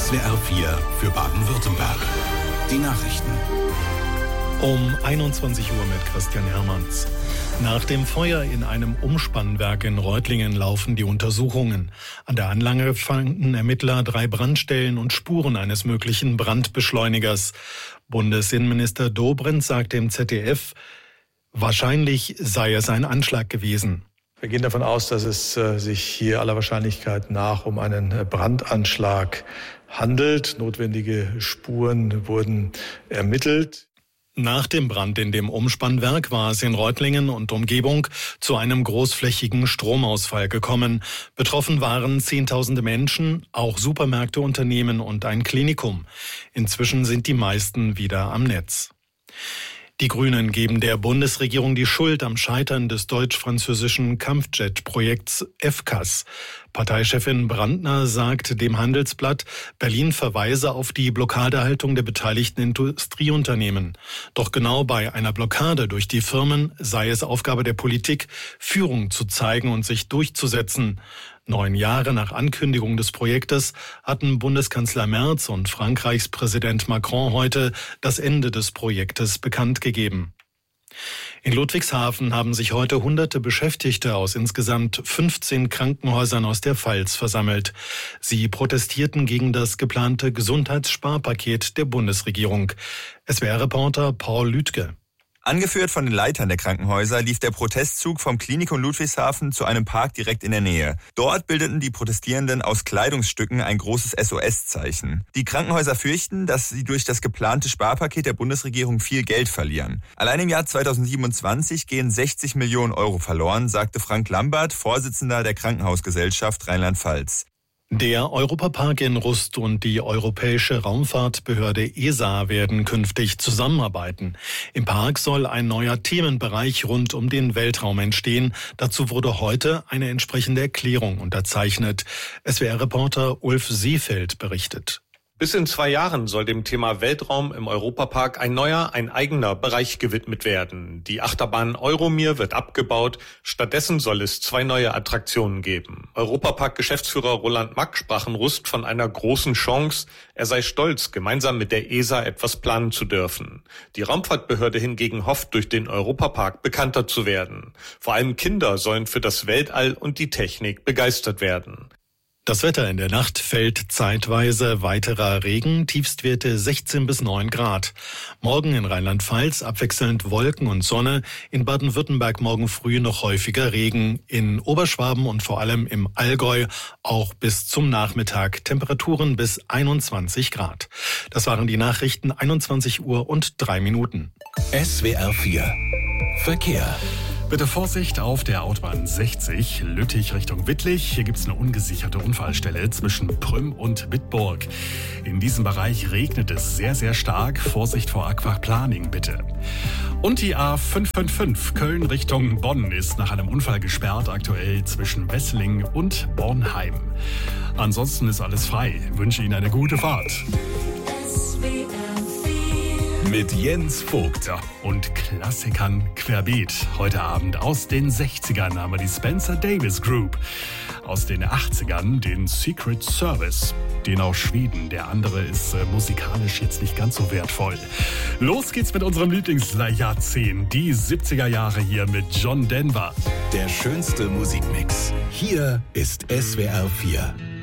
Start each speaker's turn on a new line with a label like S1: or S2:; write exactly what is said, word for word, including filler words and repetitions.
S1: S W R vier für Baden-Württemberg. Die Nachrichten.
S2: Um einundzwanzig Uhr mit Christian Hermanns. Nach dem Feuer in einem Umspannwerk in Reutlingen laufen die Untersuchungen. An der Anlage fanden Ermittler drei Brandstellen und Spuren eines möglichen Brandbeschleunigers. Bundesinnenminister Dobrindt sagte im Z D F, wahrscheinlich sei es ein Anschlag gewesen.
S3: Wir gehen davon aus, dass es äh, sich hier aller Wahrscheinlichkeit nach um einen äh, Brandanschlag handelt. Notwendige Spuren wurden ermittelt.
S2: Nach dem Brand in dem Umspannwerk war es in Reutlingen und Umgebung zu einem großflächigen Stromausfall gekommen. Betroffen waren Zehntausende Menschen, auch Supermärkte, Unternehmen und ein Klinikum. Inzwischen sind die meisten wieder am Netz. Die Grünen geben der Bundesregierung die Schuld am Scheitern des deutsch-französischen Kampfjet-Projekts F C A S. Parteichefin Brandner sagt dem Handelsblatt, Berlin verweise auf die Blockadehaltung der beteiligten Industrieunternehmen. Doch genau bei einer Blockade durch die Firmen sei es Aufgabe der Politik, Führung zu zeigen und sich durchzusetzen. Neun Jahre nach Ankündigung des Projektes hatten Bundeskanzler Merz und Frankreichs Präsident Macron heute das Ende des Projektes bekannt gegeben. In Ludwigshafen haben sich heute hunderte Beschäftigte aus insgesamt fünfzehn Krankenhäusern aus der Pfalz versammelt. Sie protestierten gegen das geplante Gesundheitssparpaket der Bundesregierung. S W R-Reporter Paul Lütke.
S4: Angeführt von den Leitern der Krankenhäuser lief der Protestzug vom Klinikum Ludwigshafen zu einem Park direkt in der Nähe. Dort bildeten die Protestierenden aus Kleidungsstücken ein großes S O S-Zeichen. Die Krankenhäuser fürchten, dass sie durch das geplante Sparpaket der Bundesregierung viel Geld verlieren. Allein im Jahr zweitausendsiebenundzwanzig gehen sechzig Millionen Euro verloren, sagte Frank Lambert, Vorsitzender der Krankenhausgesellschaft Rheinland-Pfalz.
S2: Der Europapark in Rust und die Europäische Raumfahrtbehörde E S A werden künftig zusammenarbeiten. Im Park soll ein neuer Themenbereich rund um den Weltraum entstehen. Dazu wurde heute eine entsprechende Erklärung unterzeichnet. S W R-Reporter Ulf Seefeld berichtet.
S5: Bis in zwei Jahren soll dem Thema Weltraum im Europapark ein neuer, ein eigener Bereich gewidmet werden. Die Achterbahn Euromir wird abgebaut. Stattdessen soll es zwei neue Attraktionen geben. Europapark-Geschäftsführer Roland Mack sprach in Rust von einer großen Chance. Er sei stolz, gemeinsam mit der E S A etwas planen zu dürfen. Die Raumfahrtbehörde hingegen hofft, durch den Europapark bekannter zu werden. Vor allem Kinder sollen für das Weltall und die Technik begeistert werden.
S2: Das Wetter: in der Nacht fällt zeitweise weiterer Regen, Tiefstwerte sechzehn bis neun Grad. Morgen in Rheinland-Pfalz abwechselnd Wolken und Sonne, in Baden-Württemberg morgen früh noch häufiger Regen, in Oberschwaben und vor allem im Allgäu auch bis zum Nachmittag Temperaturen bis einundzwanzig Grad. Das waren die Nachrichten, einundzwanzig Uhr und drei Minuten.
S1: S W R vier Verkehr.
S6: Bitte Vorsicht auf der Autobahn sechzig, Lüttich Richtung Wittlich. Hier gibt es eine ungesicherte Unfallstelle zwischen Prüm und Bitburg. In diesem Bereich regnet es sehr, sehr stark. Vorsicht vor Aquaplaning bitte. Und die A fünf fünf fünf Köln Richtung Bonn ist nach einem Unfall gesperrt, aktuell zwischen Wesseling und Bornheim. Ansonsten ist alles frei. Ich wünsche Ihnen eine gute Fahrt.
S1: Mit Jens Vogt.
S6: Ja, und Klassikern querbeet. Heute Abend aus den sechzigern haben wir die Spencer Davis Group. Aus den achtzigern den Secret Service. Den aus Schweden. Der andere ist äh, musikalisch jetzt nicht ganz so wertvoll. Los geht's mit unserem Lieblingsjahrzehnt. Die siebziger Jahre hier mit John Denver.
S1: Der schönste Musikmix. Hier ist S W R vier.